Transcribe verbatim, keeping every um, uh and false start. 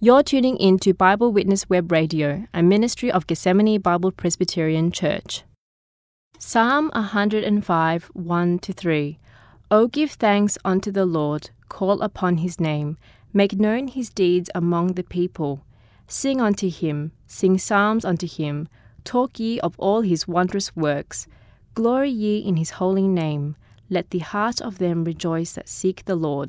You're tuning in to Bible Witness Web Radio, a ministry of Gethsemane Bible Presbyterian Church. Psalm one hundred five, one to three. O give thanks unto the Lord, call upon his name, make known his deeds among the people. Sing unto him, sing psalms unto him, talk ye of all his wondrous works. Glory ye in his holy name. Let the heart of them rejoice that seek the Lord.